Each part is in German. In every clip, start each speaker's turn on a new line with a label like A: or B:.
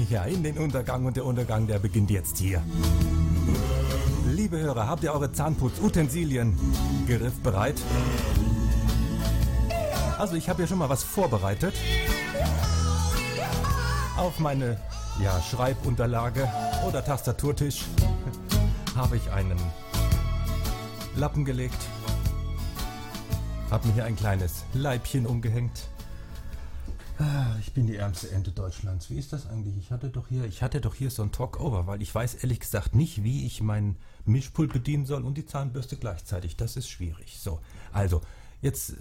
A: Ja, in den Untergang und der Untergang, der beginnt jetzt hier. Liebe Hörer, habt ihr eure Zahnputzutensilien griffbereit? Also ich habe hier schon mal was vorbereitet. Auf meine Schreibunterlage oder Tastaturtisch habe ich einen Lappen gelegt. Habe mir hier ein kleines Leibchen umgehängt. Ich bin die ärmste Ente Deutschlands. Wie ist das eigentlich? Ich hatte doch hier so ein Talkover, weil ich weiß ehrlich gesagt nicht, wie ich meinen Mischpult bedienen soll und die Zahnbürste gleichzeitig. Das ist schwierig. So, also jetzt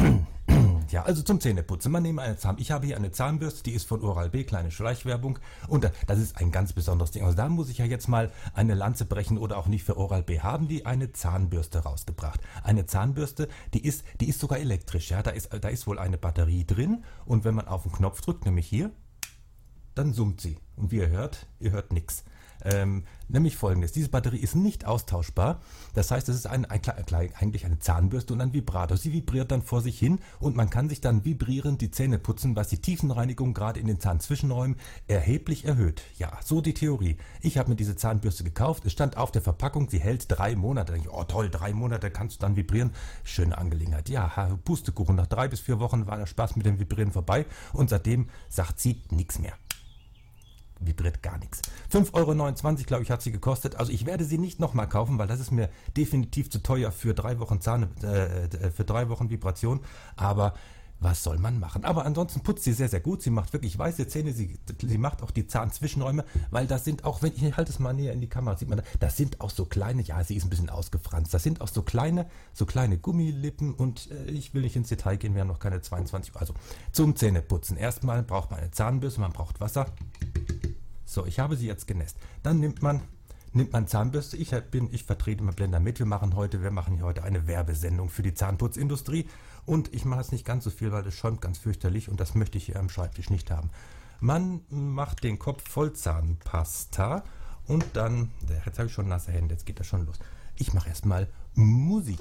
A: also zum Zähneputzen. Ich habe hier eine Zahnbürste, die ist von Oral-B, kleine Schleichwerbung. Und das ist ein ganz besonderes Ding. Also da muss ich ja jetzt mal eine Lanze brechen oder auch nicht für Oral-B. Haben die eine Zahnbürste rausgebracht. Eine Zahnbürste, die ist sogar elektrisch. Ja, da ist wohl eine Batterie drin. Und wenn man auf den Knopf drückt, nämlich hier, dann summt sie. Und wie ihr hört nichts. Nämlich folgendes: Diese Batterie ist nicht austauschbar. Das heißt, es ist eigentlich eine Zahnbürste und ein Vibrator. Sie vibriert dann vor sich hin und man kann sich dann vibrierend die Zähne putzen, was die Tiefenreinigung gerade in den Zahnzwischenräumen erheblich erhöht. Ja, so die Theorie. Ich habe mir diese Zahnbürste gekauft. Es stand auf der Verpackung, sie hält 3 Monate. Da denke ich, oh toll, 3 Monate kannst du dann vibrieren. Schöne Angelegenheit. Ja, Pustekuchen. Nach 3 bis 4 Wochen war der Spaß mit dem Vibrieren vorbei und seitdem sagt sie nichts mehr. Vibriert gar nichts. 5,29 €, glaube ich, hat sie gekostet. Also ich werde sie nicht nochmal kaufen, weil das ist mir definitiv zu teuer für 3 Wochen für 3 Wochen Vibration. Aber was soll man machen? Aber ansonsten putzt sie sehr, sehr gut. Sie macht wirklich weiße Zähne. Sie macht auch die Zahnzwischenräume, weil das sind auch, wenn ich halte es mal näher in die Kamera, sieht man, das sind auch so kleine, ja, sie ist ein bisschen ausgefranst. Das sind auch so kleine Gummilippen und ich will nicht ins Detail gehen, wir haben noch keine 22 Uhr. Also zum Zähneputzen. Erstmal braucht man eine Zahnbürste, man braucht Wasser. So, ich habe sie jetzt genässt. Dann nimmt man Zahnbürste. Ich vertrete mal Blender mit. Wir machen hier heute eine Werbesendung für die Zahnputzindustrie. Und ich mache es nicht ganz so viel, weil das schäumt ganz fürchterlich und das möchte ich hier am Schreibtisch nicht haben. Man macht den Kopf voll Zahnpasta und dann, jetzt habe ich schon nasse Hände, jetzt geht das schon los. Ich mache erstmal Musik.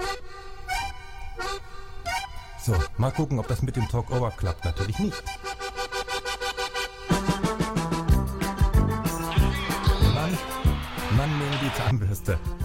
A: So, mal gucken, ob das mit dem Talkover klappt. Natürlich nicht. Man nehme die Zahnbürste.